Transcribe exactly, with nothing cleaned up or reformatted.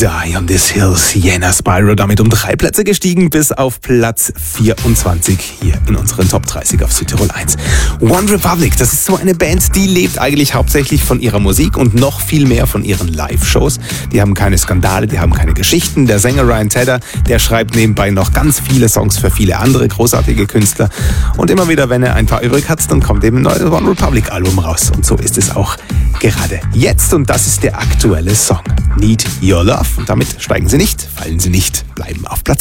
Die on this hill, Sienna Spyro, damit um drei Plätze gestiegen bis auf Platz vierundzwanzig hier in unseren Top dreißig auf Südtirol eins. One Republic, das ist so eine Band, die lebt eigentlich hauptsächlich von ihrer Musik und noch viel mehr von ihren Live-Shows. Die haben keine Skandale, die haben keine Geschichten. Der Sänger Ryan Tedder, der schreibt nebenbei noch ganz viele Songs für viele andere großartige Künstler. Und immer wieder, wenn er ein paar übrig hat, dann kommt eben ein neues One Republic Album raus. Und so ist es auch gerade jetzt. Und das ist der aktuelle Song. Need Your Love. Und damit steigen sie nicht, fallen sie nicht, bleiben auf Platz